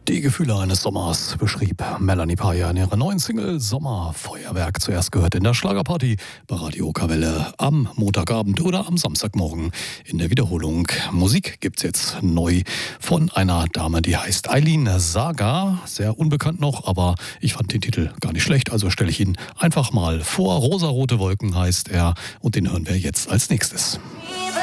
Die Gefühle eines Sommers beschrieb Melanie Paya in ihrer neuen Single Sommerfeuerwerk. Zuerst gehört in der Schlagerparty bei Radio Kawelle am Montagabend oder am Samstagmorgen in der Wiederholung. Musik gibt's jetzt neu von einer Dame, die heißt Eileen Saga. Sehr unbekannt noch, aber ich fand den Titel gar nicht schlecht, also stelle ich ihn einfach mal vor. Rosarote Wolken heißt er und den hören wir jetzt als nächstes.